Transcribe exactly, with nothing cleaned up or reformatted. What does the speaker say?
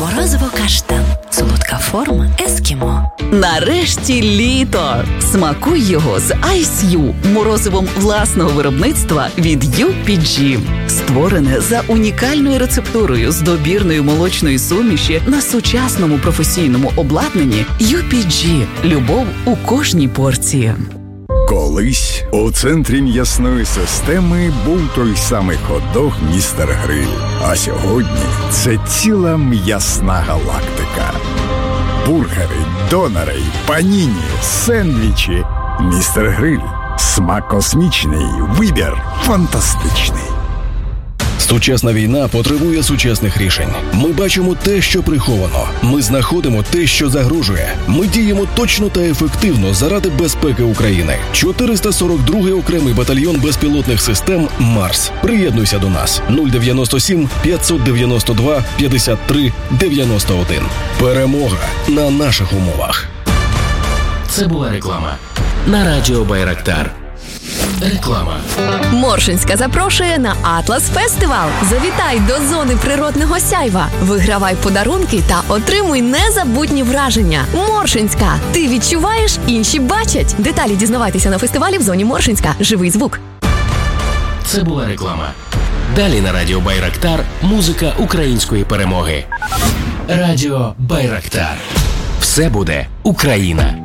Морозиво каштан. Солодка форма ескімо. Нарешті літо! Смакуй його з Ice Ю, морозивом власного виробництва від ю пі джі. Створене за унікальною рецептурою з добірної молочної суміші на сучасному професійному обладнанні ю пі джі. Любов у кожній порції. Колись у центрі м'ясної системи був той самий хот-дог «Містер Гриль». А сьогодні це ціла м'ясна галактика. Бургери, донори, паніні, сендвічі. «Містер Гриль». Смак космічний, вибір фантастичний. Сучасна війна потребує сучасних рішень. Ми бачимо те, що приховано. Ми знаходимо те, що загрожує. Ми діємо точно та ефективно заради безпеки України. чотириста сорок другий окремий батальйон безпілотних систем «Марс». Приєднуйся до нас. нуль дев'яносто сім п'ятсот дев'яносто два п'ятдесят три дев'яносто один. Перемога на наших умовах. Це була реклама на радіо Байрактар. Реклама. Моршинська запрошує на Атлас Фестивал. Завітай до зони природного сяйва. Вигравай подарунки та отримуй незабутні враження. Моршинська. Ти відчуваєш, інші бачать. Деталі дізнавайтеся на фестивалі в зоні Моршинська. Живий звук. Це була реклама. Далі на радіо Байрактар музика української перемоги. Радіо Байрактар. Все буде Україна.